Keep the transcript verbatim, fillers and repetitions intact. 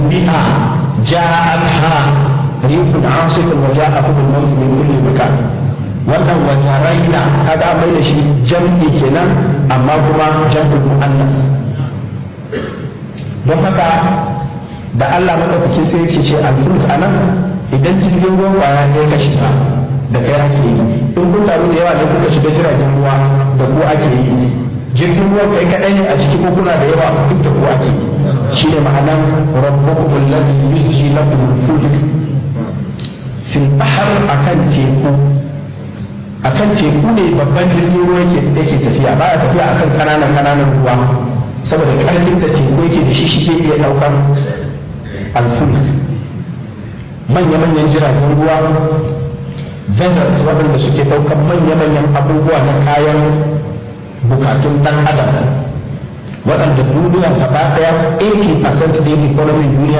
biha ja'atha rihun asifun wa ja'ahum al-maut min kulli makan. wannan wajaraina kaga mai da shi jam'i kenan amma kuma jam'ul muannas. don haka da Allah madaukakin sai yake ce al-fulk anan idan jirgin ruwa kwaya ne ka shiga da kai ake yi, in kun taru da yawa ne kuka shiga jiragen ruwa da ku ake yi, jirgin ruwa kai kadai ne a ciki ko kuna da yawa duk da ku ake yi. shi ne ma'anan rabbukum alladhi yusji lakum al-fulk fil bahr, akan teku. akan teku ne babban jirgin ruwa yake tafiya, ba ya tafiya akan kananan kananan ruwa saboda karfin da teku yake da shi shi ke iya daukar al-fulk. manya-manyan jiragen ruwa vessels waɗanda suke ɗaukar manya-manyan abubuwa na kayan bukatun ɗan adam waɗanda duniya gaba ɗaya eighty percent da economy duniya